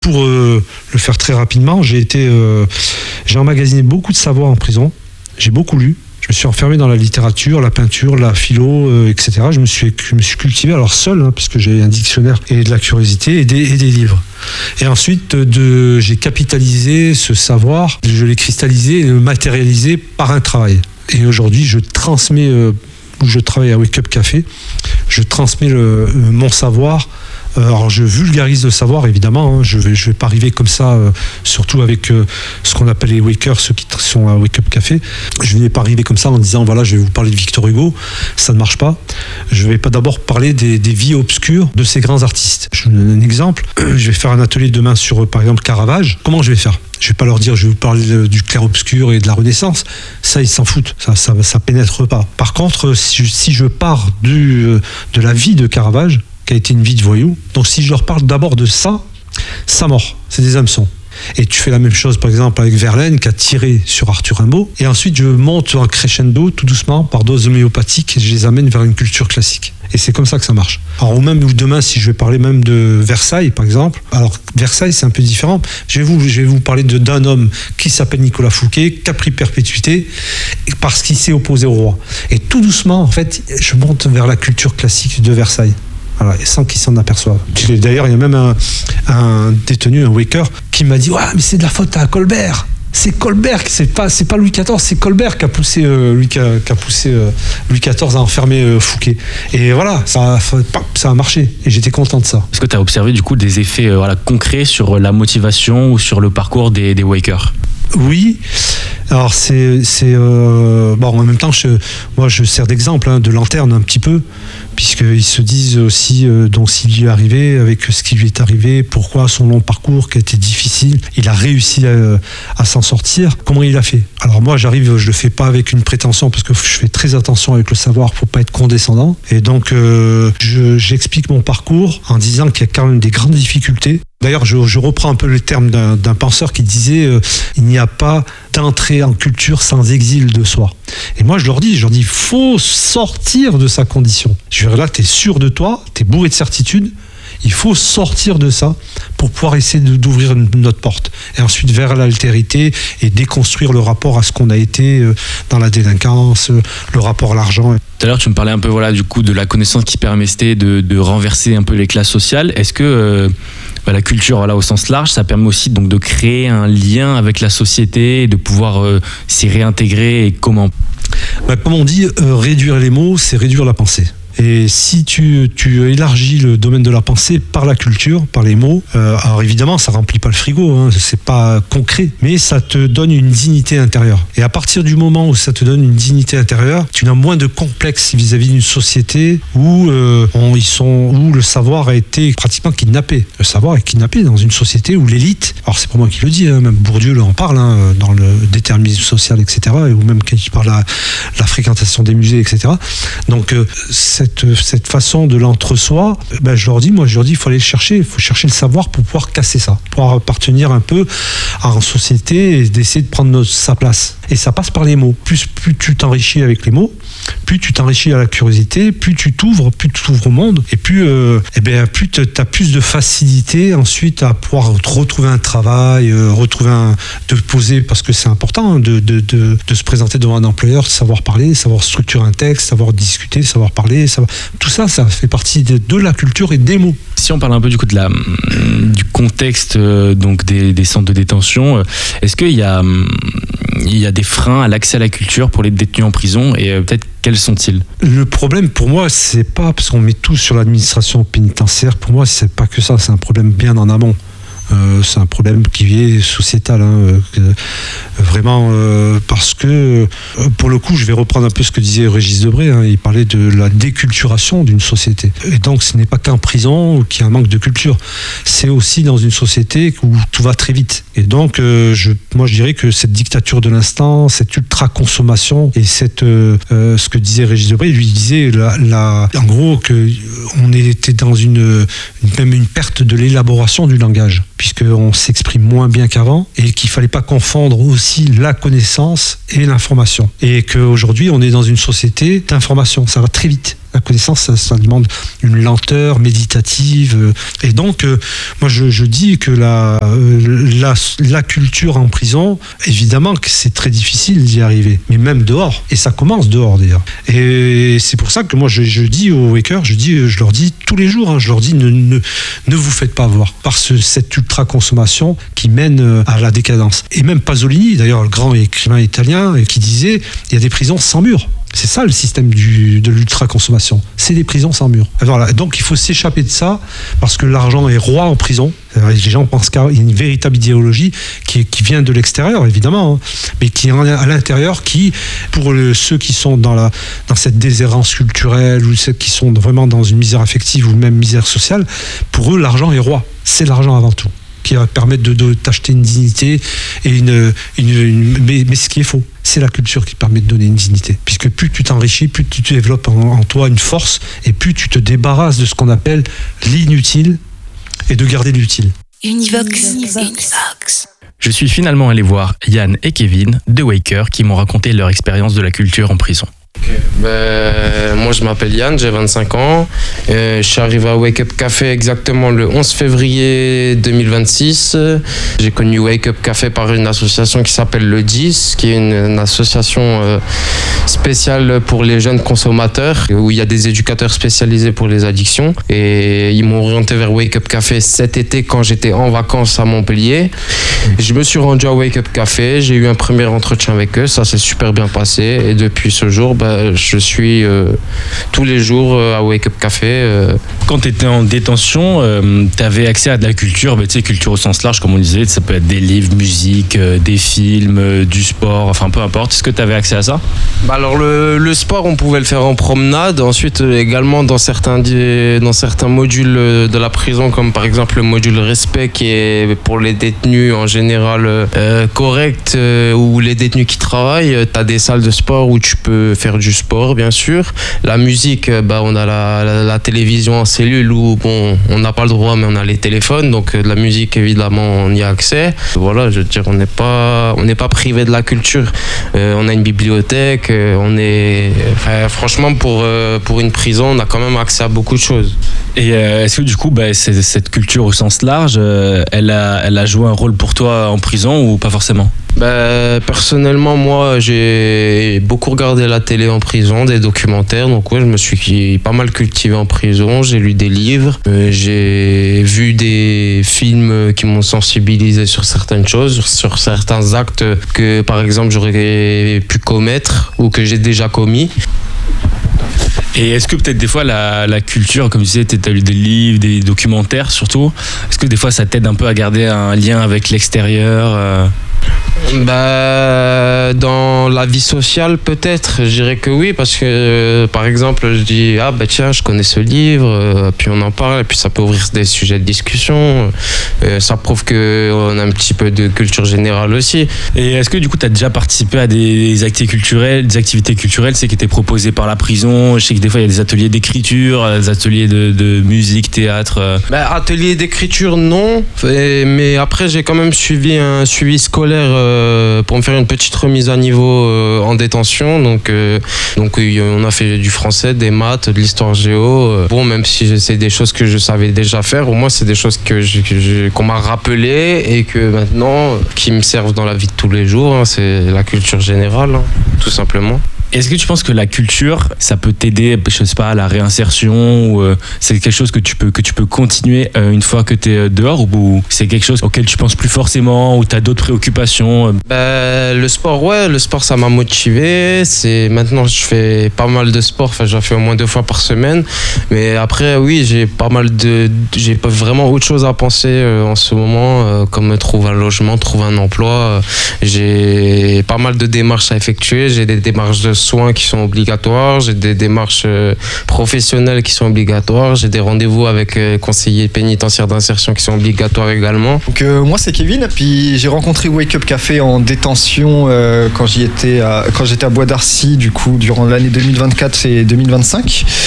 Pour le faire très rapidement, j'ai emmagasiné beaucoup de savoir en prison. J'ai beaucoup lu. Je me suis enfermé dans la littérature, la peinture, la philo, etc. Je me suis cultivé, alors seul, puisque j'ai un dictionnaire et de la curiosité et des livres. Et ensuite, j'ai capitalisé ce savoir, je l'ai cristallisé et matérialisé par un travail. Et aujourd'hui, je transmets, où je travaille à Wake Up Café, je transmets mon savoir. Alors je vulgarise le savoir évidemment, je vais pas arriver comme ça, surtout avec ce qu'on appelle les wakers, ceux qui sont à Wake Up Café. Je vais pas arriver comme ça en disant voilà, je vais vous parler de Victor Hugo, ça ne marche pas. Je vais pas d'abord parler des vies obscures de ces grands artistes. Je vous donne un exemple, je vais faire un atelier demain sur par exemple Caravage. Comment je vais faire ? Je vais pas leur dire je vais vous parler du clair-obscur et de la Renaissance, ça ils s'en foutent, ça pénètre pas. Par contre, si je pars de la vie de Caravage, qui a été une vie de voyou. Donc si je leur parle d'abord de ça mord, c'est des hameçons. Et tu fais la même chose par exemple avec Verlaine qui a tiré sur Arthur Rimbaud. Et ensuite je monte en crescendo tout doucement par dose homéopathique et je les amène vers une culture classique. Et c'est comme ça que ça marche. Alors ou même demain si je vais parler même de Versailles par exemple. Alors Versailles c'est un peu différent. Je vais vous parler d'un homme qui s'appelle Nicolas Fouquet, qui a pris perpétuité parce qu'il s'est opposé au roi. Et tout doucement en fait je monte vers la culture classique de Versailles. Voilà, sans qu'ils s'en aperçoivent. D'ailleurs, il y a même un détenu, un waker, qui m'a dit ouais, mais c'est de la faute à Colbert. C'est Colbert, c'est pas Louis XIV, c'est Colbert qui a poussé Louis XIV à enfermer Fouquet. Et voilà, ça a marché. Et j'étais content de ça. Est-ce que tu as observé du coup des effets concrets sur la motivation ou sur le parcours des wakers ? Oui. Alors en même temps, moi je sers d'exemple, de lanterne un petit peu, puisqu'ils se disent aussi donc s'il lui est arrivé, avec ce qui lui est arrivé, pourquoi son long parcours qui a été difficile, il a réussi à s'en sortir, comment il a fait. Alors moi je le fais pas avec une prétention, parce que je fais très attention avec le savoir pour pas être condescendant, et donc j'explique mon parcours en disant qu'il y a quand même des grandes difficultés. D'ailleurs, je reprends un peu le terme d'un penseur qui disait il n'y a pas d'entrée en culture sans exil de soi. Et moi, je leur dis, il faut sortir de sa condition. Je veux dire, là, t'es sûr de toi, t'es bourré de certitude. Il faut sortir de ça pour pouvoir essayer d'ouvrir notre porte. Et ensuite vers l'altérité et déconstruire le rapport à ce qu'on a été dans la délinquance, le rapport à l'argent. Tout à l'heure, tu me parlais un peu du coup de la connaissance qui permettait de renverser un peu les classes sociales. Est-ce que la culture au sens large, ça permet aussi donc de créer un lien avec la société et de pouvoir s'y réintégrer et comment ? Comme on dit, réduire les mots, c'est réduire la pensée. Et si tu élargis le domaine de la pensée par la culture, par les mots, alors évidemment ça remplit pas le frigo, c'est pas concret, mais ça te donne une dignité intérieure. Et à partir du moment où ça te donne une dignité intérieure, tu n'as moins de complexe vis-à-vis d'une société où le savoir a été pratiquement kidnappé. Le savoir est kidnappé dans une société où l'élite, alors c'est pas moi qui le dis, même Bourdieu en parle dans le déterminisme social, etc. Ou même quand il parle de la fréquentation des musées, etc. Donc cette façon de l'entre-soi, je leur dis, il faut aller le chercher, il faut chercher le savoir pour pouvoir casser ça, pour appartenir un peu en société et d'essayer de prendre sa place. Et ça passe par les mots. Plus tu t'enrichis avec les mots, plus tu t'enrichis à la curiosité, plus tu t'ouvres au monde, et plus tu as plus de facilité ensuite à pouvoir retrouver un travail, de poser, parce que c'est important de se présenter devant un employeur, savoir parler, savoir structurer un texte, savoir discuter, savoir parler, tout ça fait partie de la culture et des mots. Si on parle un peu du coup du contexte donc des centres de détention, est-ce qu'il y a des freins à l'accès à la culture pour les détenus en prison et peut-être quels sont-ils ? Le problème pour moi, c'est pas parce qu'on met tout sur l'administration pénitentiaire. Pour moi, c'est pas que ça, c'est un problème bien en amont. C'est un problème qui est sociétal, vraiment, parce que pour le coup, je vais reprendre un peu ce que disait Régis Debray, il parlait de la déculturation d'une société. Et donc, ce n'est pas qu'en prison qu'il y a un manque de culture, c'est aussi dans une société où tout va très vite. Et donc, je dirais que cette dictature de l'instant, cette ultra-consommation et ce que disait Régis Debray, lui disait en gros qu'on était dans même une perte de l'élaboration du langage, puisqu'on s'exprime moins bien qu'avant, et qu'il ne fallait pas confondre aussi la connaissance et l'information. Et qu'aujourd'hui, on est dans une société d'information, ça va très vite. La connaissance, ça demande une lenteur méditative. Et donc, moi, je dis que la culture en prison, évidemment que c'est très difficile d'y arriver, mais même dehors. Et ça commence dehors, d'ailleurs. Et c'est pour ça que moi, je dis aux Wakers, je leur dis tous les jours, je leur dis ne vous faites pas avoir par cette ultra-consommation qui mène à la décadence. Et même Pasolini, d'ailleurs, le grand écrivain italien, qui disait il y a des prisons sans mur. C'est ça le système de l'ultra-consommation. C'est des prisons sans mur. Voilà. Donc il faut s'échapper de ça parce que l'argent est roi en prison. Les gens pensent qu'il y a une véritable idéologie qui vient de l'extérieur, évidemment, mais qui est à l'intérieur, qui, pour ceux qui sont dans cette déshérence culturelle ou ceux qui sont vraiment dans une misère affective ou même misère sociale, pour eux, l'argent est roi. C'est l'argent avant tout, qui va permettre de t'acheter une dignité et mais ce qui est faux, c'est la culture qui permet de donner une dignité, puisque plus tu t'enrichis, plus tu développes en toi une force et plus tu te débarrasses de ce qu'on appelle l'inutile et de garder l'utile. Univox. Je suis finalement allé voir Yann et Kevin de Waker qui m'ont raconté leur expérience de la culture en prison. Moi je m'appelle Yann, j'ai 25 ans. Je suis arrivé à Wake Up Café exactement le 11 février 2026. J'ai connu Wake Up Café par une association qui s'appelle le 10, qui est une association spéciale pour les jeunes consommateurs, où il y a des éducateurs spécialisés pour les addictions. Et ils m'ont orienté vers Wake Up Café cet été quand j'étais en vacances à Montpellier. Je me suis rendu à Wake Up Café, j'ai eu un premier entretien avec eux, ça s'est super bien passé. Et depuis ce jour, je suis tous les jours à Wake Up Café. Quand tu étais en détention, tu avais accès à de la culture, tu sais, culture au sens large, comme on disait, ça peut être des livres, musique, des films, du sport, enfin peu importe. Est-ce que tu avais accès à ça ? Alors le sport, on pouvait le faire en promenade. Ensuite, également dans certains modules de la prison, comme par exemple le module respect, qui est pour les détenus en général corrects, ou les détenus qui travaillent. Tu as des salles de sport où tu peux faire du sport, bien sûr. La musique, on a la télévision en cellule où on n'a pas le droit, mais on a les téléphones, donc de la musique, évidemment, on y a accès. Voilà, je veux dire, on n'est pas privé de la culture. On a une bibliothèque, franchement, pour une prison, on a quand même accès à beaucoup de choses. Et est-ce que du coup, cette culture au sens large, elle a joué un rôle pour toi en prison ou pas forcément ? Personnellement, moi, j'ai beaucoup regardé la télé en prison, des documentaires, donc ouais, je me suis pas mal cultivé en prison. J'ai lu des livres, j'ai vu des films qui m'ont sensibilisé sur certaines choses, sur certains actes que, par exemple, j'aurais pu commettre ou que j'ai déjà commis. Et est-ce que peut-être des fois la culture, comme tu disais, tu as lu des livres, des documentaires surtout, est-ce que des fois ça t'aide un peu à garder un lien avec l'extérieur Dans la vie sociale, peut-être, je dirais que oui, parce que par exemple, je dis tiens, je connais ce livre, puis on en parle, et puis ça peut ouvrir des sujets de discussion. Ça prouve qu'on a un petit peu de culture générale aussi. Et est-ce que du coup, tu as déjà participé à des activités culturelles, c'est qui étaient proposées par la prison? Je sais que des fois, il y a des ateliers d'écriture, des ateliers de musique, théâtre. Atelier d'écriture, non, mais après, j'ai quand même suivi un suivi scolaire pour me faire une petite remise à niveau en détention. Donc on a fait du français, des maths, de l'histoire géo. Même si c'est des choses que je savais déjà faire, au moins c'est des choses qu'on m'a rappelé et que maintenant qui me servent dans la vie de tous les jours. C'est la culture générale, tout simplement. Est-ce que tu penses que la culture, ça peut t'aider, je sais pas, à la réinsertion, ou c'est quelque chose que tu peux continuer une fois que tu es dehors, ou c'est quelque chose auquel tu penses plus forcément, ou tu as d'autres préoccupations? Le sport ça m'a motivé. Maintenant je fais pas mal de sport, enfin j'en fais au moins 2 fois par semaine. Mais après oui, j'ai vraiment autre chose à penser en ce moment, comme trouver un logement, trouver un emploi. J'ai pas mal de démarches à effectuer, j'ai des démarches de soins qui sont obligatoires, j'ai des démarches professionnelles qui sont obligatoires, j'ai des rendez-vous avec conseillers pénitentiaires d'insertion qui sont obligatoires également. Donc moi c'est Kevin, puis j'ai rencontré Wake Up Café en détention quand j'étais à Bois d'Arcy, du coup durant l'année 2024 et 2025.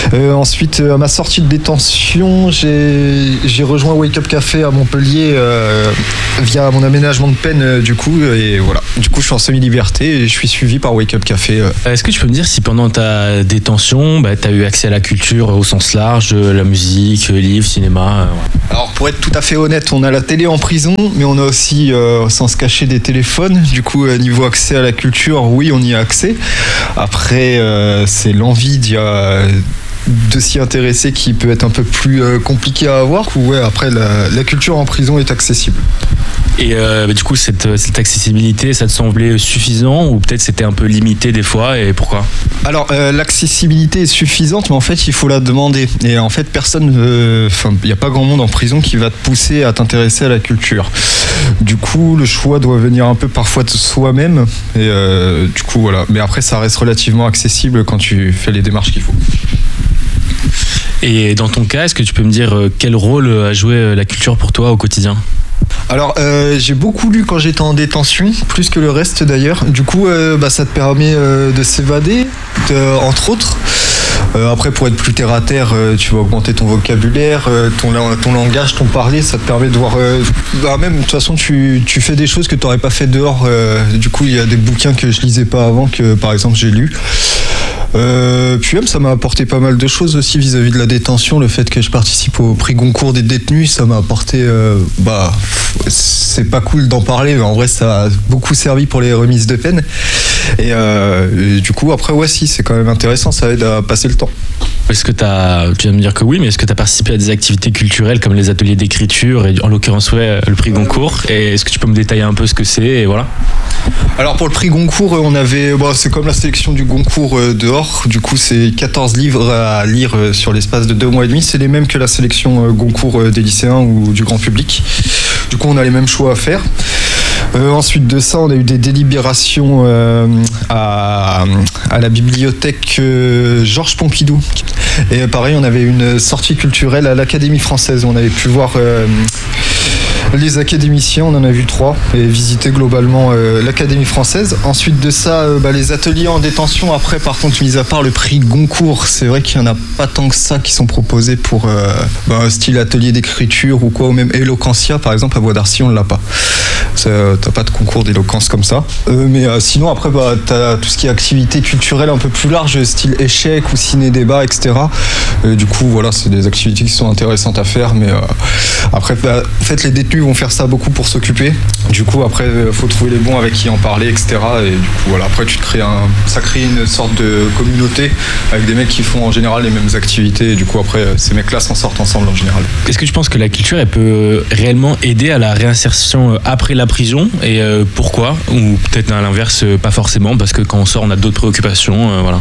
Ensuite, à ma sortie de détention, j'ai rejoint Wake Up Café à Montpellier via mon aménagement de peine, du coup. Et voilà. Du coup, je suis en semi-liberté et je suis suivi par Wake Up Café. Est-ce que tu peux me dire si pendant ta détention, tu as eu accès à la culture au sens large, la musique, livres, cinéma Alors, pour être tout à fait honnête, on a la télé en prison, mais on a aussi, sans se cacher, des téléphones. Du coup, niveau accès à la culture, oui, on y a accès. Après, c'est l'envie de s'y intéresser qui peut être un peu plus compliqué à avoir. Ouais, après, la culture en prison est accessible. Et du coup, cette accessibilité, ça te semblait suffisant ou peut-être c'était un peu limité des fois, et pourquoi ? Alors, l'accessibilité est suffisante, mais en fait, il faut la demander. Et en fait, personne, il n'y a pas grand monde en prison qui va te pousser à t'intéresser à la culture. Du coup, le choix doit venir un peu parfois de soi-même. Et du coup, voilà. Mais après, ça reste relativement accessible quand tu fais les démarches qu'il faut. Et dans ton cas, est-ce que tu peux me dire quel rôle a joué la culture pour toi au quotidien ? Alors, j'ai beaucoup lu quand j'étais en détention, plus que le reste d'ailleurs. Du coup, ça te permet de s'évader, entre autres. Après, pour être plus terre à terre, tu vas augmenter ton vocabulaire, ton langage, ton parler, ça te permet de voir. Même de toute façon, tu fais des choses que tu n'aurais pas fait dehors. Du coup, il y a des bouquins que je lisais pas avant, que par exemple j'ai lus. Puis même, ça m'a apporté pas mal de choses aussi vis-à-vis de la détention. Le fait que je participe au prix Goncourt des détenus, ça m'a apporté. C'est pas cool d'en parler, mais en vrai, ça a beaucoup servi pour les remises de peine. Et du coup, après, ouais, si, c'est quand même intéressant, ça aide à passer le temps. Est-ce que tu viens de me dire que oui, mais est-ce que tu as participé à des activités culturelles comme les ateliers d'écriture et en l'occurrence le prix Goncourt, et est-ce que tu peux me détailler un peu ce que c'est et voilà. Alors pour le prix Goncourt, on avait, c'est comme la sélection du Goncourt dehors, du coup c'est 14 livres à lire sur l'espace de 2 mois et demi, c'est les mêmes que la sélection Goncourt des lycéens ou du grand public. Du coup on a les mêmes choix à faire. Ensuite de ça, on a eu des délibérations à la bibliothèque Georges Pompidou. Et pareil, on avait une sortie culturelle à l'Académie française. On avait pu voir les académiciens, on en a vu 3, et visiter globalement l'Académie française. Ensuite de ça, les ateliers en détention. Après, par contre, mis à part le prix Goncourt, c'est vrai qu'il n'y en a pas tant que ça qui sont proposés pour style atelier d'écriture ou quoi, ou même Eloquentia, par exemple, à Bois d'Arcy, on ne l'a pas. T'as pas de concours d'éloquence comme ça. Mais sinon, après, t'as tout ce qui est activité culturelle un peu plus large, style échec ou ciné-débat, etc. Du coup, voilà, c'est des activités qui sont intéressantes à faire, mais après, en fait, les détenus vont faire ça beaucoup pour s'occuper. Du coup, après, faut trouver les bons avec qui en parler, etc. Et du coup, voilà, après, ça crée une sorte de communauté avec des mecs qui font en général les mêmes activités. Et du coup, après, ces mecs-là s'en sortent ensemble en général. Est-ce que tu penses que la culture, elle peut réellement aider à la réinsertion après la prison, et pourquoi? Ou peut-être à l'inverse, pas forcément, parce que quand on sort, on a d'autres préoccupations, voilà.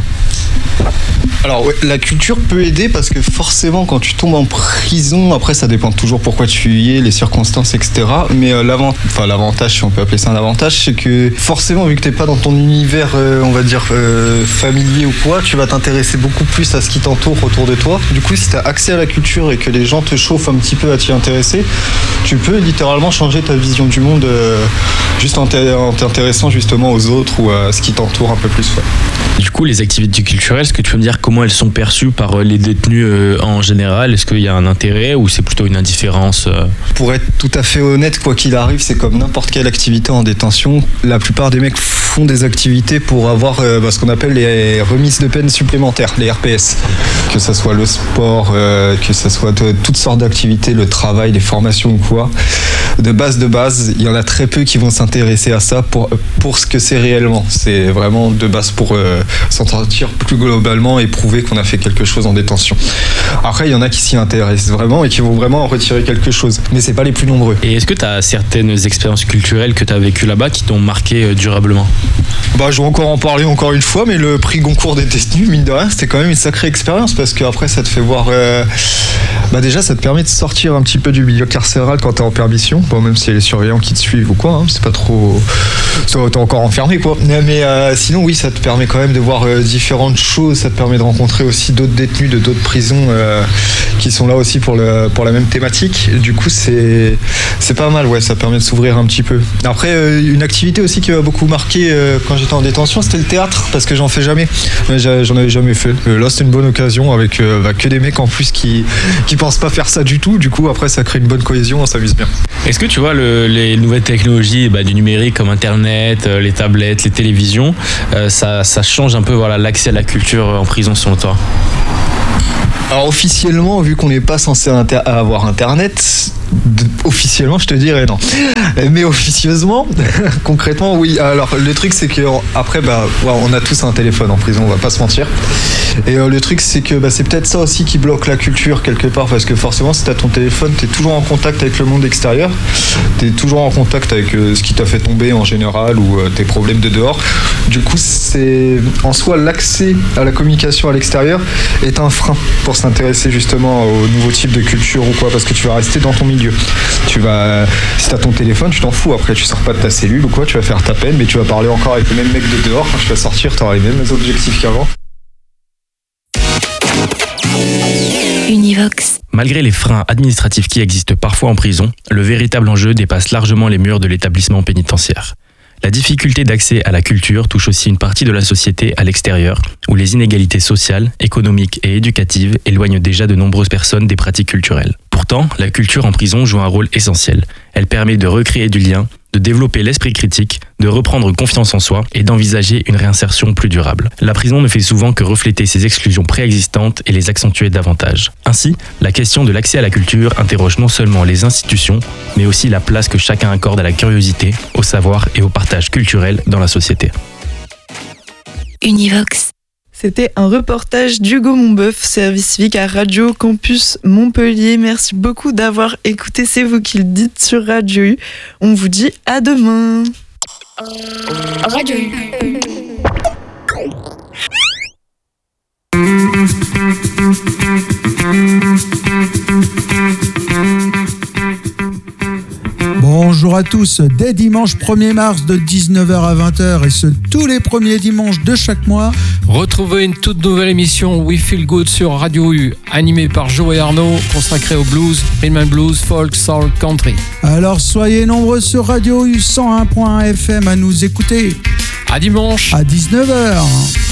Alors, ouais, la culture peut aider parce que forcément, quand tu tombes en prison, après, ça dépend toujours pourquoi tu y es, les circonstances, etc. Mais l'avantage, si on peut appeler ça un avantage, c'est que forcément, vu que t'es pas dans ton univers, on va dire, familier ou quoi, tu vas t'intéresser beaucoup plus à ce qui t'entoure autour de toi. Du coup, si t'as accès à la culture et que les gens te chauffent un petit peu à t'y intéresser, tu peux littéralement changer ta vision du monde juste en t'intéressant justement aux autres ou à ce qui t'entoure un peu plus. Ouais. Du coup, les activités culturelles, est-ce que tu peux me dire comment elles sont perçues par les détenus en général? Est-ce qu'il y a un intérêt ou c'est plutôt une indifférence? Pour être tout à fait honnête, quoi qu'il arrive, c'est comme n'importe quelle activité en détention. La plupart des mecs font des activités pour avoir ce qu'on appelle les remises de peine supplémentaires, les RPS. Que ce soit le sport, que ce soit toutes sortes d'activités, le travail, les formations ou quoi. De base, il y en a très peu qui vont s'intéresser à ça pour ce que c'est réellement. C'est vraiment de base pour s'en sortir plus globalement et prouver qu'on a fait quelque chose en détention. Après, il y en a qui s'y intéressent vraiment et qui vont vraiment en retirer quelque chose. Mais c'est pas les plus nombreux. Et est-ce que tu as certaines expériences culturelles que tu as vécues là-bas qui t'ont marqué durablement? Je vais encore en parler encore une fois, mais le prix Goncourt des détenus, mine de rien, c'était quand même une sacrée expérience parce qu'après, ça te fait voir... déjà, ça te permet de sortir un petit peu du milieu carcéral quand t'es en permission. Bon, même si y a les surveillants qui te suivent ou quoi, c'est pas trop... T'es encore enfermé, quoi. Mais sinon, oui, ça te permet quand même de voir différentes choses, ça te permet de rencontrer aussi d'autres détenus de d'autres prisons qui sont là aussi pour la même thématique. Du coup, c'est pas mal, ouais, ça permet de s'ouvrir un petit peu. Après, une activité aussi qui m'a beaucoup marqué quand j'étais en détention, c'était le théâtre, parce que j'en fais jamais. J'en avais jamais fait. Là, c'était une bonne occasion avec que des mecs en plus qui pensent pas faire ça du tout. Du coup, après, ça crée une bonne cohésion, on s'amuse bien. Est-ce que tu vois les nouvelles technologies du numérique comme Internet, les tablettes, les télévisions, ça change un peu l'accès à la culture en prison selon toi? Alors officiellement, vu qu'on n'est pas censé avoir Internet, officiellement je te dirais non. Mais officieusement, concrètement oui. Alors le truc c'est que après on a tous un téléphone en prison, on va pas se mentir. Et le truc c'est que c'est peut-être ça aussi qui bloque la culture quelque part, parce que forcément si t'as ton téléphone, t'es toujours en contact avec le monde extérieur, t'es toujours en contact avec ce qui t'a fait tomber en général ou tes problèmes de dehors. Du coup c'est en soi l'accès à la communication à l'extérieur est un frein pour s'intéresser justement aux nouveaux types de culture ou quoi, parce que tu vas rester dans ton milieu. Si t'as ton téléphone, tu t'en fous, après tu sors pas de ta cellule ou quoi, tu vas faire ta peine, mais tu vas parler encore avec le même mec de dehors. Quand tu vas sortir, t'auras les mêmes objectifs qu'avant. Univox. Malgré les freins administratifs qui existent parfois en prison, le véritable enjeu dépasse largement les murs de l'établissement pénitentiaire. La difficulté d'accès à la culture touche aussi une partie de la société à l'extérieur, où les inégalités sociales, économiques et éducatives éloignent déjà de nombreuses personnes des pratiques culturelles. Pourtant, la culture en prison joue un rôle essentiel. Elle permet de recréer du lien, de développer l'esprit critique, de reprendre confiance en soi et d'envisager une réinsertion plus durable. La prison ne fait souvent que refléter ces exclusions préexistantes et les accentuer davantage. Ainsi, la question de l'accès à la culture interroge non seulement les institutions, mais aussi la place que chacun accorde à la curiosité, au savoir et au partage culturel dans la société. Univox. C'était un reportage d'Hugo Monbeuf, service civique à Radio Campus Montpellier. Merci beaucoup d'avoir écouté C'est vous qui le dites sur Radio U. On vous dit à demain. Radio U. Bonjour à tous, dès dimanche 1er mars de 19h à 20h et ce tous les premiers dimanches de chaque mois. Retrouvez une toute nouvelle émission We Feel Good sur Radio U, animée par Joe et Arnaud, consacrée au blues, rhythm and blues, folk, soul, country. Alors soyez nombreux sur Radio U 101.1 FM à nous écouter. À dimanche à 19h.